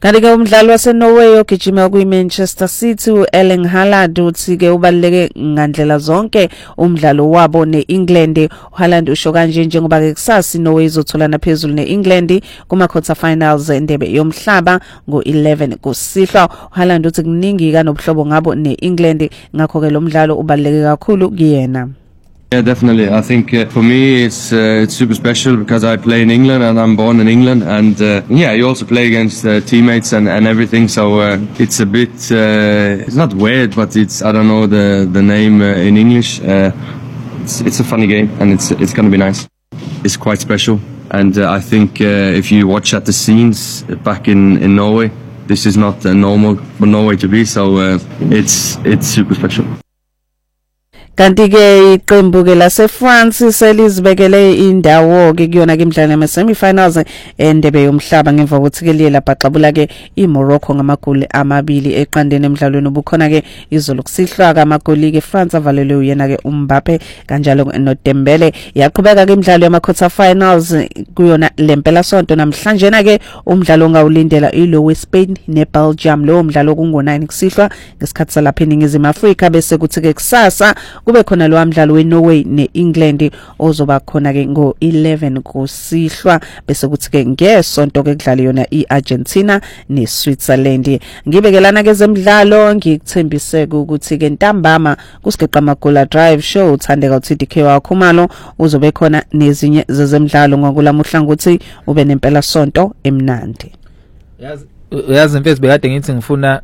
Kanti ke umdlali waseNorway ogijima kuManchester City uErling Haaland uthi ke ubaluleke ngandlela zonke umdlalo wabo neEngland. uHaaland usho kanje njengoba ke kusasa iNorway izotholana phezulu neEngland kuma quarter finals endebe yomhlaba ngo11 kuSihlwa. uHaaland uthi kuningi kanobuhlobo ngabo neEngland ngakho ke lo mdlalo ubaluleke kakhulu kuyena. Yeah, definitely. I think for me it's super special because I play in England and I'm born in England, and yeah, you also play against teammates and everything. So it's a bit it's not weird, but it's, I don't know the name in English. It's a funny game and it's gonna be nice. It's quite special, and I think if you watch at the scenes back in Norway, this is not normal for Norway to be. So it's super special. Kanti ke iqembu ke laseFrance selizibekele indawo ke kuyona ke imidlalo yama semifinals endebe yomhlaba ngemva kokuthi ke liye labhaxabula ke iMorocco ngamagoli amabili eqandeni emidlalweni obukhona ke izolo kusihlwa kamagoli ke France avalelwe uyena ke uMbappe kanjalo noDembele. Yaqhubeka ke imidlalo yama quarter finals kuyona lempela sonto namhlanje na ke umdlalo ongawulindela ilo weSpain neBelgium. Lo umdlalo kungo9 kusihlwa ngesikhathi salapha eNingizimu Afrika bese kuthi ke kusasa kube khona lo mdlalo weNorway neEngland ozoba khona ke ngo11 kuSihlwa bese kuthi ke ngesonto ke kudlala yona iArgentina neSwitzerland. Ngibekelana ke zemidlalo ngikuthembise ukuthi ke ntambama kusigeqa magula drive show uthandeka uTDK wakhumalo uzobe khona nezinye zezemidlalo ngokulamuhla ukuthi ube nempela sonto emnandi. Yazi mfethu bekade ngithi ngifuna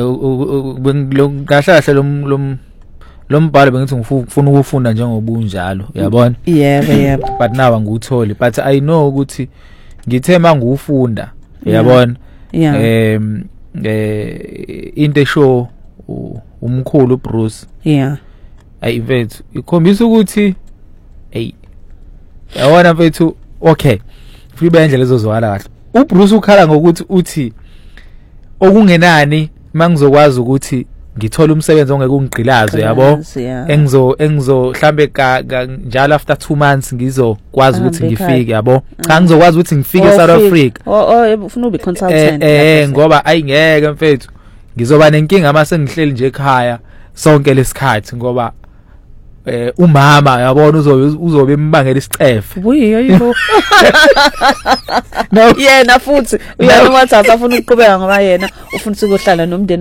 kahle kahle lo mbhalo bengithi ngifuna ukufunda njengobunjalo uyabona. Yebo. But now angikutholi, but I know ukuthi ngithe mangufunda uyabona. Into esho umkhulu Bruce. Yeah. Ayi mfethu ikhombisa ukuthi yabona mfethu okay. Futhi indlela ezozwala kahle. uBruce ukhala ngokuthi uthi okungenani mangizokwazi ukuthi ngithola umsebenzi ongeke ungigqilaze yabo engizo mhlambe njalo after 2 months ngizokwazi ukuthi ngifike yabo cha ngizokwazi ukuthi ngifike eSouth Africa ufuna ube consultant ngoba ayingeke mfethu ngizoba nenkinga ama sengihleli nje ekhaya sonke lesikhathi ngoba umama yabona uzobe embangela isicefe yibo no yena futhi uyabona ukuthi afuna ukuqhubeka ngoba yena ufuna ukuhlala nomndeni